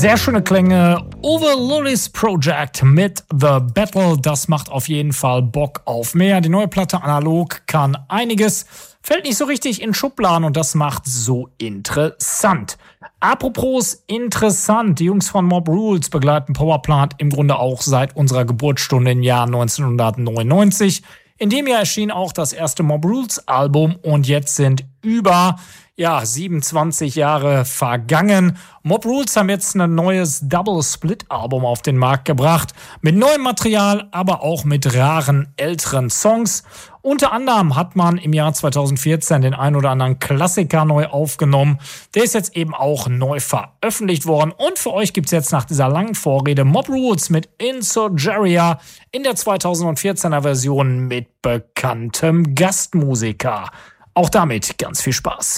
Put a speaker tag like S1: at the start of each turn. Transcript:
S1: Sehr schöne Klänge. Uwe Lullis Project mit The Battle. Das macht auf jeden Fall Bock auf mehr. Die neue Platte Analog kann einiges, fällt nicht so richtig in Schubladen und das macht so interessant. Apropos interessant, die Jungs von Mob Rules begleiten Powerplant im Grunde auch seit unserer Geburtsstunde im Jahr 1999. In dem Jahr erschien auch das erste Mob Rules Album und jetzt sind über 27 Jahre vergangen. Mob Rules haben jetzt ein neues Double-Split-Album auf den Markt gebracht. Mit neuem Material, aber auch mit raren älteren Songs. Unter anderem hat man im Jahr 2014 den ein oder anderen Klassiker neu aufgenommen. Der ist jetzt eben auch neu veröffentlicht worden. Und für euch gibt's jetzt nach dieser langen Vorrede Mob Rules mit Insurgeria in der 2014er Version mit bekanntem Gastmusiker. Auch damit ganz viel Spaß.